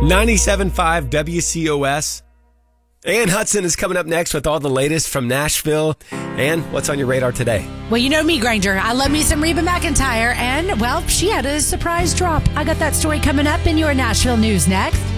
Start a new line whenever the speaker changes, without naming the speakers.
97.5 WCOS. Ann Hudson is coming up next with all the latest from Nashville. Ann, what's on your radar today?
Well, you know me, Granger. I love me some Reba McEntire. And, well, she had a surprise drop. I got that story coming up in your Nashville news next.